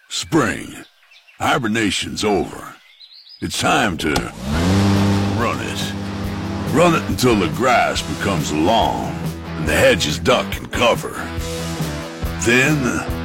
Spring. Hibernation's over. It's time to run it. Run it until the grass becomes long and the hedges duck and cover. Then,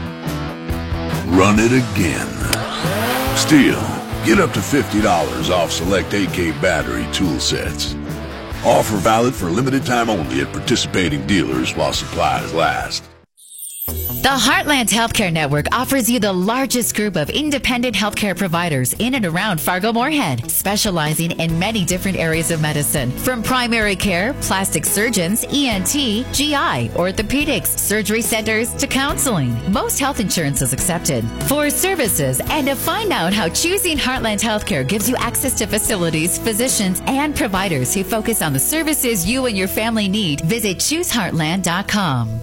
run it again. Still, get up to $50 off select AK battery tool sets. Offer valid for limited time only at participating dealers while supplies last. The Heartland Healthcare Network offers you the largest group of independent healthcare providers in and around Fargo-Moorhead, specializing in many different areas of medicine, from primary care, plastic surgeons, ENT, GI, orthopedics, surgery centers, to counseling. Most health insurance is accepted. For services and to find out how choosing Heartland Healthcare gives you access to facilities, physicians, and providers who focus on the services you and your family need, visit ChooseHeartland.com.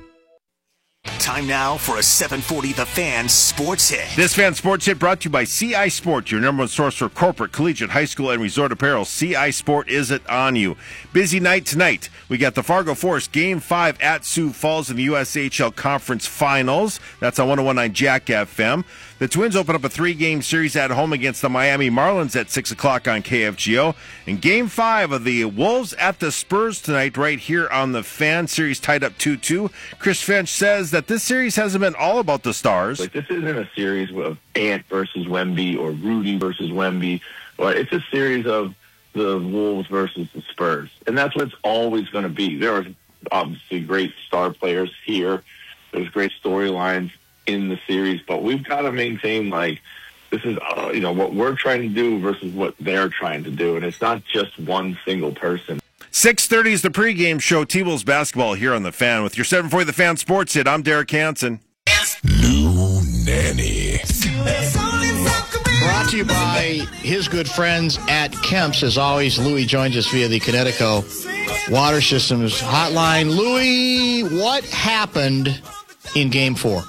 Time now for a 740 The Fan Sports Hit. This Fan Sports Hit brought to you by CI Sport, your number one source for corporate, collegiate, high school, and resort apparel. CI Sport is it on you. Busy night tonight. We got the Fargo Force Game 5 at Sioux Falls in the USHL Conference Finals. That's on 101.9 Jack FM. The Twins open up a 3-game series at home against the Miami Marlins at 6 o'clock on KFGO. And Game 5 of the Wolves at the Spurs tonight right here on the Fan. Series tied up 2-2. Chris Finch says that this series hasn't been all about the Stars. Like, this isn't a series of Ant versus Wemby or Rudy versus Wemby. But it's a series of the Wolves versus the Spurs. And that's what it's always going to be. There are obviously great star players here. There's great storylines in the series, but we've got to maintain, like, this is what we're trying to do versus what they're trying to do, and it's not just one single person. 6:30 is the pregame show. T-Wolves basketball here on the Fan with your 740 The Fan Sports Hit. I'm Derek Hansen. New Nanny. Brought to you by his good friends at Kemp's. As always, Louis joins us via the Connecticut Water Systems hotline. Louis, what happened in Game 4?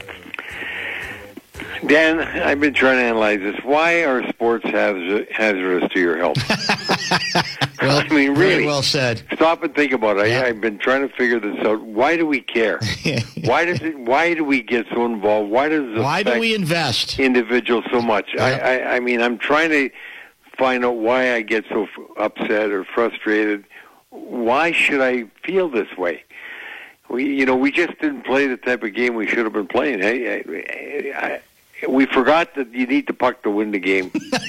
Dan, I've been trying to analyze this. Why are sports hazardous to your health? Well, I mean, really. Very well said. Stop and think about it. Yeah. I've been trying to figure this out. Why do we care? Why do we get so involved? Why do we invest individuals so much? Yeah. I mean, I'm trying to find out why I get so upset or frustrated. Why should I feel this way? We just didn't play the type of game we should have been playing. We forgot that you need the puck to win the game.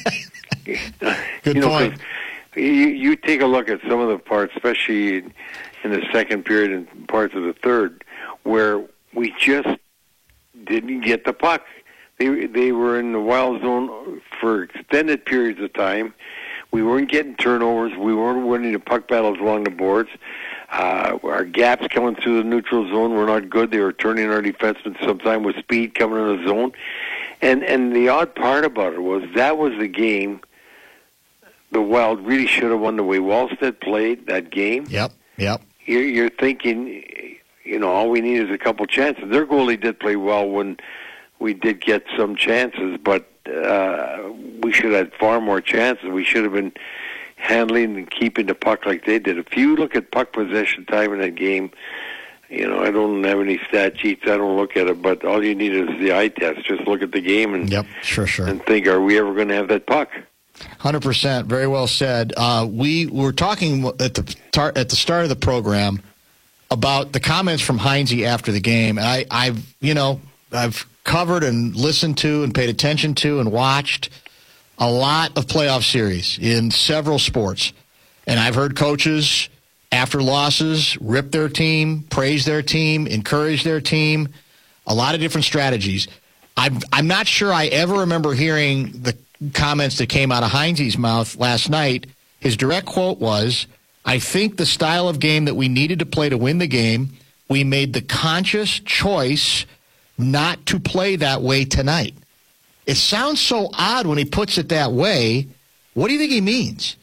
Good point. You take a look at some of the parts, especially in the second period and parts of the third, where we just didn't get the puck. They were in the wild zone for extended periods of time. We weren't getting turnovers. We weren't winning the puck battles along the boards. Our gaps coming through the neutral zone were not good. They were turning our defensemen sometime with speed coming in the zone. And the odd part about it was that was the game the Wild really should have won the way Wallstead played that game. Yep. You're thinking, all we need is a couple chances. Their goalie did play well when we did get some chances, but we should have had far more chances. We should have been handling and keeping the puck like they did. If you look at puck possession time in that game, I don't have any stat sheets. I don't look at it, but all you need is the eye test. Just look at the game and sure. and think, are we ever going to have that puck? 100%. Very well said. We were talking at the start of the program about the comments from Heinze after the game. And I've covered and listened to and paid attention to and watched a lot of playoff series in several sports. And I've heard coaches after losses rip their team, praise their team, encourage their team, a lot of different strategies. I'm not sure I ever remember hearing the comments that came out of Heinze's mouth last night. His direct quote was, "I think the style of game that we needed to play to win the game, we made the conscious choice not to play that way tonight." It sounds so odd when he puts it that way. What do you think he means?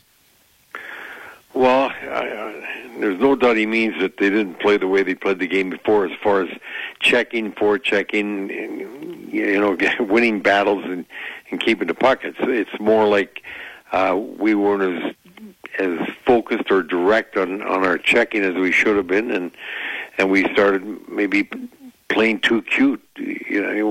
Well, there's no doubt he means that they didn't play the way they played the game before, as far as forechecking, winning battles and keeping the puck. It's more like we weren't as focused or direct on our checking as we should have been, and we started maybe playing too cute.